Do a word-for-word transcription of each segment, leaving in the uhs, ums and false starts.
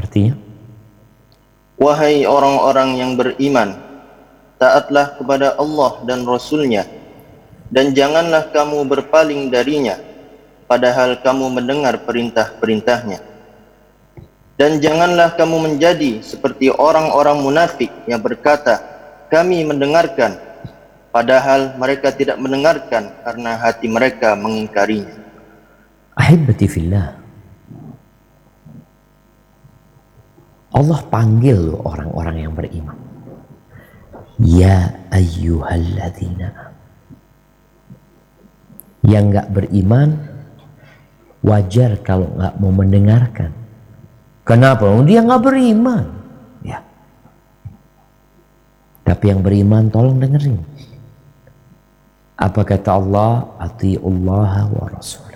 Artinya, wahai orang-orang yang beriman, taatlah kepada Allah dan Rasul-Nya, dan janganlah kamu berpaling darinya, padahal kamu mendengar perintah-perintahnya. Dan janganlah kamu menjadi seperti orang-orang munafik yang berkata, kami mendengarkan, padahal mereka tidak mendengarkan karena hati mereka mengingkarinya. Ahibbati fillah, Allah panggil orang-orang yang beriman. Ya ayyuhalladzina. Yang gak beriman, wajar kalau gak mau mendengarkan. Kenapa? Dia gak beriman. Ya. Tapi yang beriman tolong dengerin. Apa kata Allah? Atiullaha wa rasul.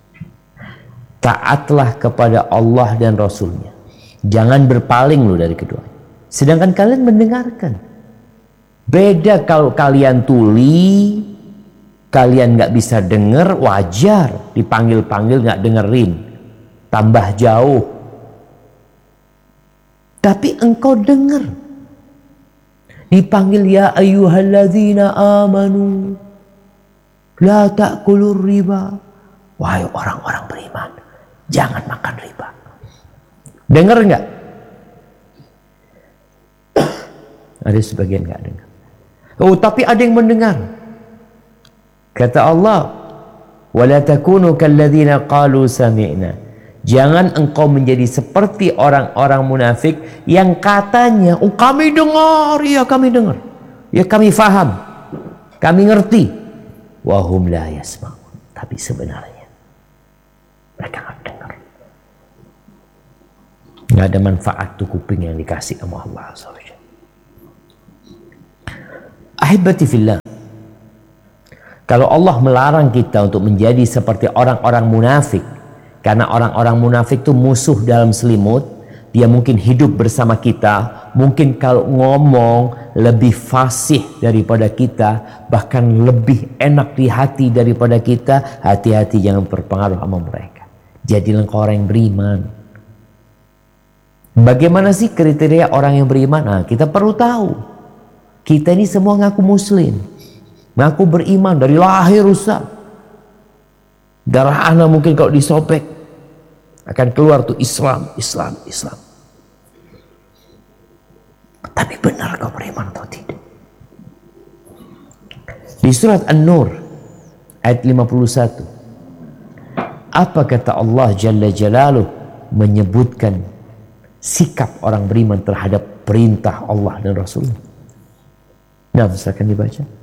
Taatlah kepada Allah dan Rasulnya. Jangan berpaling lu dari kedua. Sedangkan kalian mendengarkan. Beda kalau kalian tuli, kalian gak bisa denger, wajar. Dipanggil-panggil gak dengerin. Tambah jauh. Tapi engkau denger. Dipanggil ya ayyuhalladzina amanu. La ta'kulur riba. Wahai orang-orang beriman, jangan makan riba. Dengar nggak? Ada sebagian nggak dengar. Oh, tapi ada yang mendengar. Kata Allah, "Wala takunu kalladzina qalu sami'na." Jangan engkau menjadi seperti orang-orang munafik yang katanya, "Oh, kami dengar, ya kami dengar. Ya kami faham. Kami ngerti." Wa hum la yasma'un. Tapi sebenarnya mereka nggak dengar. Nggak ada manfaat tuh kuping yang dikasih sama Allah. Ahibati fillah. Kalau Allah melarang kita untuk menjadi seperti orang-orang munafik, karena orang-orang munafik itu musuh dalam selimut, dia mungkin hidup bersama kita, mungkin kalau ngomong lebih fasih daripada kita, bahkan lebih enak di hati daripada kita. Hati-hati jangan berpengaruh sama mereka. Jadilah engkau orang yang beriman. Bagaimana sih kriteria orang yang beriman? Nah, kita perlu tahu. Kita ini semua ngaku muslim, ngaku beriman dari lahir rusak. Darah anak mungkin kalau disobek akan keluar tuh Islam, Islam, Islam. Tapi benar kau beriman atau tidak? Di surat An-Nur ayat lima puluh satu, apa kata Allah Jalla Jalaluh menyebutkan sikap orang beriman terhadap perintah Allah dan Rasulnya? Nah, silakan dibaca.